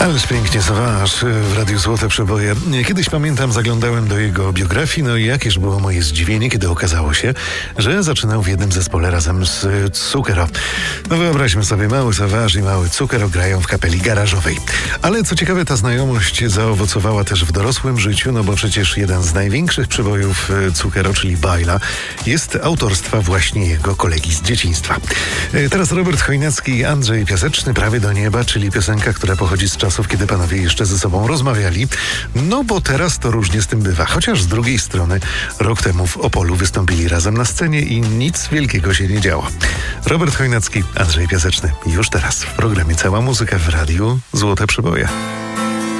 Ależ pięknie Savage w Radiu Złote Przeboje. Kiedyś pamiętam, zaglądałem do jego biografii, no i jakież było moje zdziwienie, kiedy okazało się, że zaczynał w jednym zespole razem z Zucchero. No wyobraźmy sobie, mały Savage i mały Zucchero grają w kapeli garażowej. Ale co ciekawe, ta znajomość zaowocowała też w dorosłym życiu, no bo przecież jeden z największych przebojów Zucchero, czyli Baila, jest autorstwa właśnie jego kolegi z dzieciństwa. Teraz Robert Chojnacki i Andrzej Piaseczny, Prawie do nieba, czyli piosenka, która pochodzi z czasów, kiedy panowie jeszcze ze sobą rozmawiali. No bo teraz to różnie z tym bywa. Chociaż z drugiej strony rok temu w Opolu wystąpili razem na scenie i nic wielkiego się nie działo. Robert Chojnacki, Andrzej Piaseczny. Już teraz w programie Cała Muzyka w Radiu Złote Przeboje.